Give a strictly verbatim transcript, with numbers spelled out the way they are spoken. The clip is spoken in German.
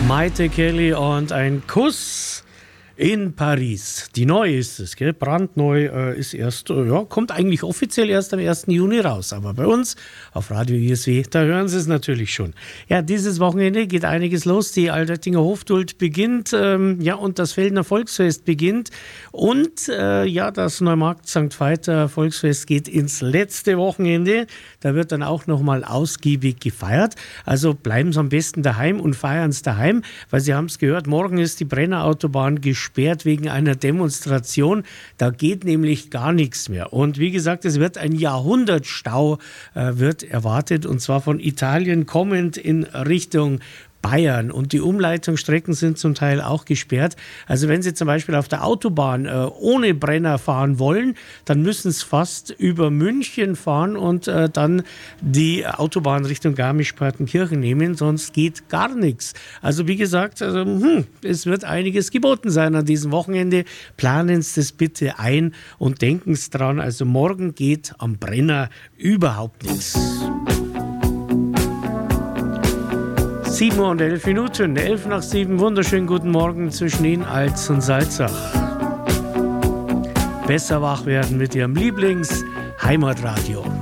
Maite Kelly und ein Kuss in Paris. Die neue ist es, gell? Brandneu äh, ist erst, äh, ja, kommt eigentlich offiziell erst am ersten Juni raus. Aber bei uns auf Radio I S W, da hören Sie es natürlich schon. Ja, dieses Wochenende geht einiges los. Die Altöttinger Hofduld beginnt, ähm, ja, und das Feldner Volksfest beginnt. Und äh, ja, das Neumarkt Sankt Veiter Volksfest geht ins letzte Wochenende. Da wird dann auch nochmal ausgiebig gefeiert. Also bleiben Sie am besten daheim und feiern es daheim, weil Sie haben es gehört, morgen ist die Brennerautobahn gesperrt. Gesperrt wegen einer Demonstration. Da geht nämlich gar nichts mehr. Und wie gesagt, es wird ein Jahrhundertstau äh, wird erwartet, und zwar von Italien kommend in Richtung Bayern, und die Umleitungsstrecken sind zum Teil auch gesperrt. Also wenn Sie zum Beispiel auf der Autobahn äh, ohne Brenner fahren wollen, dann müssen Sie fast über München fahren und äh, dann die Autobahn Richtung Garmisch-Partenkirchen nehmen, sonst geht gar nichts. Also wie gesagt, also, hm, es wird einiges geboten sein an diesem Wochenende. Planen Sie das bitte ein und denken Sie dran, also morgen geht am Brenner überhaupt nichts. sieben Uhr und elf Minuten, elf nach sieben, wunderschönen guten Morgen zwischen Ihnen, Alz und Salzach. Besser wach werden mit Ihrem Lieblings-Heimatradio.